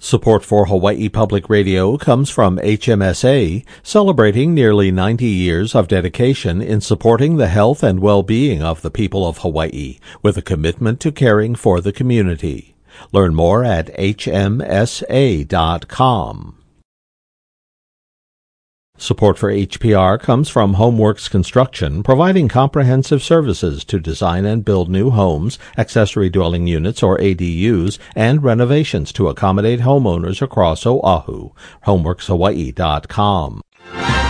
Support for Hawaii Public Radio comes from HMSA, celebrating nearly 90 years of dedication in supporting the health and well-being of the people of Hawaii, with a commitment to caring for the community. Learn more at hmsa.com. Support for HPR comes from Homeworks Construction, providing comprehensive services to design and build new homes, accessory dwelling units or ADUs, and renovations to accommodate homeowners across Oahu. Homeworkshawaii.com.